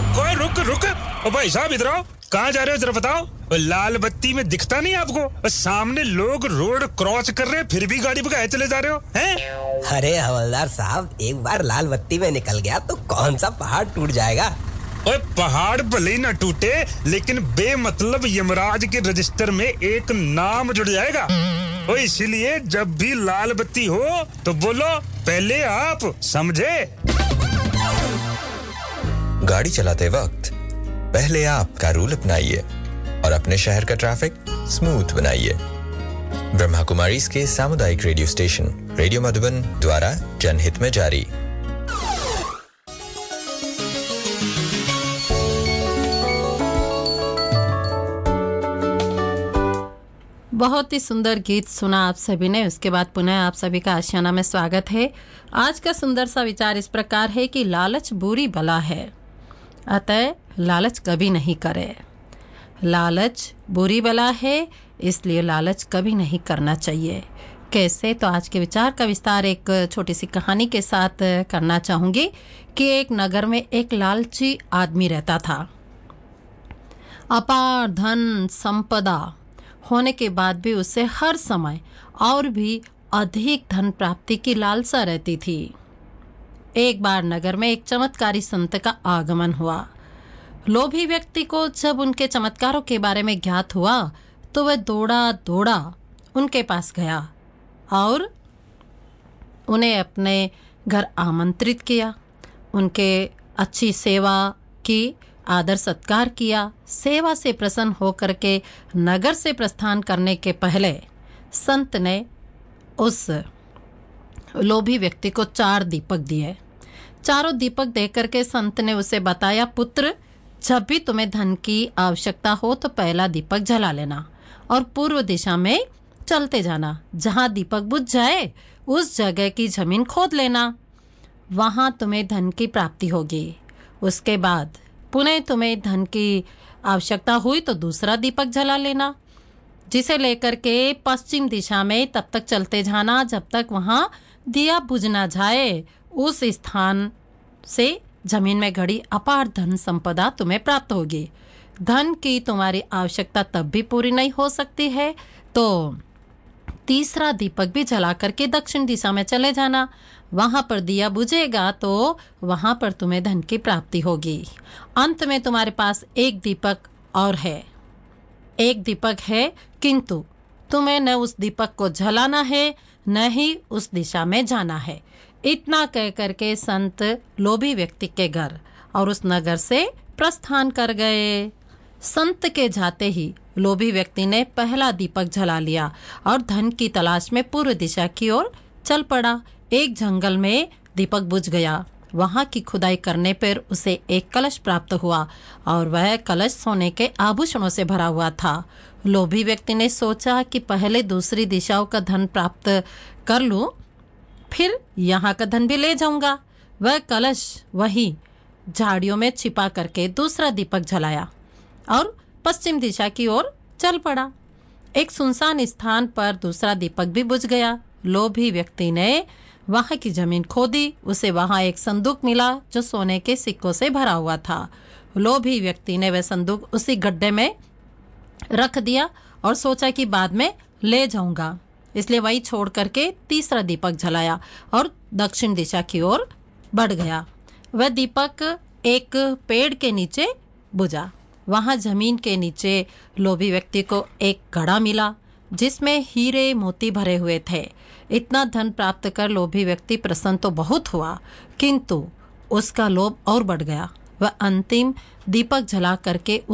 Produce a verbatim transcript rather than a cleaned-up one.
कोई रुक रुक। ओ भाई साहब इधर आओ। कहाँ जा रहे हो जरा बताओ। लाल बत्ती में दिखता नहीं आपको? सामने लोग रोड क्रॉस कर रहे हैं फिर भी गाड़ी भगाए चले जा रहे हो हैं? अरे हवलदार साहब, एक बार लाल बत्ती में निकल गया तो कौन सा पहाड़ टूट जाएगा। ओए पहाड़ भले न टूटे लेकिन बेमतलब यमराज के रजिस्टर में एक नाम जुड़ जाएगा। ओ इसीलिए जब भी लाल बत्ती हो तो बोलो पहले आप, समझे? गाड़ी चलाते वक्त पहले आप का रूल अपनाइए और अपने शहर का ट्रैफिक स्मूथ बनाइए। ब्रह्मा कुमारी के सामुदायिक रेडियो स्टेशन रेडियो मधुबन द्वारा जनहित में जारी। बहुत ही सुंदर गीत सुना आप सभी ने। उसके बाद पुनः आप सभी का आशियाना में स्वागत है। आज का सुंदर सा विचार इस प्रकार है कि लालच बुरी बला है, अतः लालच कभी नहीं करे। लालच बुरी बला है, इसलिए लालच कभी नहीं करना चाहिए। कैसे? तो आज के विचार का विस्तार एक छोटी सी कहानी के साथ करना चाहूँगी कि एक नगर में एक लालची आदमी रहता था। अपार धन संपदा होने के बाद भी उसे हर समय और भी अधिक धन प्राप्ति की लालसा रहती थी। एक बार नगर में एक चमत्कारी संत का आगमन हुआ। लोभी व्यक्ति को जब उनके चमत्कारों के बारे में ज्ञात हुआ तो वह दौड़ा दौड़ा उनके पास गया और उन्हें अपने घर आमंत्रित किया। उनके अच्छी सेवा की, आदर सत्कार किया। सेवा से प्रसन्न होकर के नगर से प्रस्थान करने के पहले संत ने उस लोभी व्यक्ति को चार दीपक दिए। चारों दीपक देकर के संत ने उसे बताया, पुत्र, जब भी तुम्हें धन की आवश्यकता हो तो पहला दीपक जला लेना और पूर्व दिशा में चलते जाना। जहां दीपक बुझ जाए उस जगह की जमीन खोद लेना, वहां तुम्हें धन की प्राप्ति होगी। उसके बाद पुनः तुम्हें धन की आवश्यकता हुई तो दूसरा दीपक जला लेना, जिसे लेकर के पश्चिम दिशा में तब तक चलते जाना जब तक वहां दिया बुझ ना जाए। उस स्थान से जमीन में गड़ी अपार धन संपदा तुम्हें प्राप्त होगी। धन की तुम्हारी आवश्यकता तब भी पूरी नहीं हो सकती है तो तीसरा दीपक भी जला करके दक्षिण दिशा में चले जाना। वहां पर दिया बुझेगा तो वहां पर तुम्हें धन की प्राप्ति होगी। अंत में तुम्हारे पास एक दीपक और है, एक दीपक है, किंतु तुम्हें न उस दीपक को जलाना है न ही उस दिशा में जाना है। इतना कह करके संत लोभी व्यक्ति के घर और उस नगर से प्रस्थान कर गए। संत के जाते ही लोभी व्यक्ति ने पहला दीपक जला लिया और धन की तलाश में पूर्व दिशा की ओर चल पड़ा। एक जंगल में दीपक बुझ गया। वहां की खुदाई करने पर उसे एक कलश प्राप्त हुआ और वह कलश सोने के आभूषणों से भरा हुआ था। लोभी व्यक्ति ने सोचा कि पहले दूसरी दिशाओं का धन प्राप्त कर लूं, फिर यहाँ का धन भी ले जाऊंगा। वह कलश वहीं झाड़ियों में छिपा करके दूसरा दीपक जलाया और पश्चिम दिशा की ओर चल पड़ा। एक सुनसान स्थान पर दूसरा दीपक भी बुझ गया। लोभी व्यक्ति ने वहां की जमीन खोदी। उसे वहां एक संदूक मिला जो सोने के सिक्कों से भरा हुआ था। लोभी व्यक्ति ने वह संदूक उसी गड्ढे में रख दिया और सोचा कि बाद में ले जाऊंगा, इसलिए वही छोड़ करके तीसरा दीपक जलाया और दक्षिण दिशा की ओर बढ़ गया। वह दीपक एक पेड़ के नीचे बुझा। वहां जमीन के नीचे लोभी व्यक्ति को एक घड़ा मिला जिसमें हीरे मोती भरे हुए थे। इतना धन प्राप्त कर लोभी व्यक्ति प्रसन्न तो बहुत हुआ, किंतु उसका लोभ और बढ़ गया। वह अंतिम दीपक जला करके